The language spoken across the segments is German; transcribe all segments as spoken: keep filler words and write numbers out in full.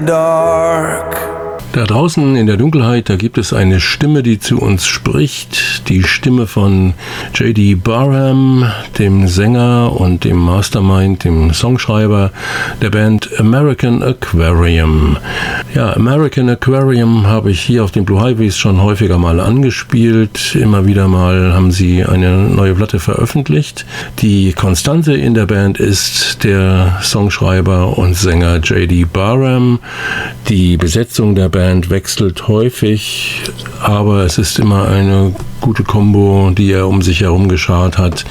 Dark. Da draußen in der Dunkelheit, da gibt es eine Stimme, die zu uns spricht. Die Stimme von J D Barham, dem Sänger und dem Mastermind, dem Songschreiber der Band American Aquarium. Ja, American Aquarium habe ich hier auf den Blue Highways schon häufiger mal angespielt. Immer wieder mal haben sie eine neue Platte veröffentlicht. Die Konstante in der Band ist der Songschreiber und Sänger J D Barham. Die Besetzung der Band wechselt häufig, aber es ist immer eine gute Kombo, die er um sich herum geschart hat.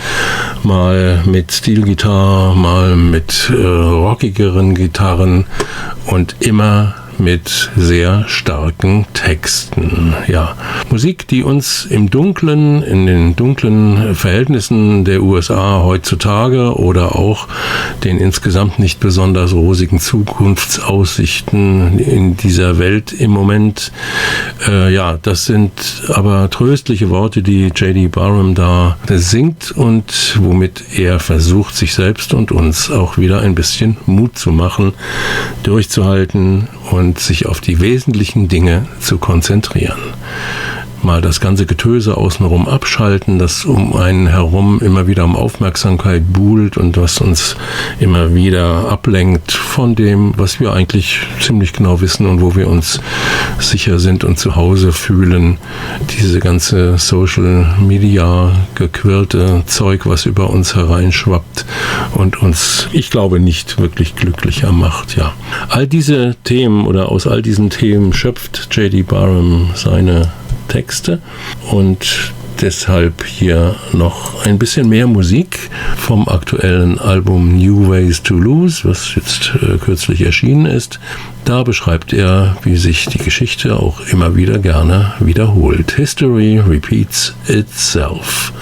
Mal mit Steelgitarre, mal mit äh, rockigeren Gitarren und immer mit sehr starken Texten. Ja, Musik, die uns im Dunklen, in den dunklen Verhältnissen der U S A heutzutage oder auch den insgesamt nicht besonders rosigen Zukunftsaussichten in dieser Welt im Moment, äh, ja, das sind aber tröstliche Worte, die J D Barham da singt und womit er versucht, sich selbst und uns auch wieder ein bisschen Mut zu machen, durchzuhalten und sich auf die wesentlichen Dinge zu konzentrieren. Mal das ganze Getöse außenrum abschalten, das um einen herum immer wieder um Aufmerksamkeit buhlt und was uns immer wieder ablenkt von dem, was wir eigentlich ziemlich genau wissen und wo wir uns sicher sind und zu Hause fühlen. Diese ganze Social Media gequirlte Zeug, was über uns hereinschwappt und uns, ich glaube, nicht wirklich glücklicher macht. Ja, all diese Themen oder aus all diesen Themen schöpft J D Barham seine Texte und deshalb hier noch ein bisschen mehr Musik vom aktuellen Album New Ways to Lose, was jetzt äh, kürzlich erschienen ist. Da beschreibt er, wie sich die Geschichte auch immer wieder gerne wiederholt. History repeats itself.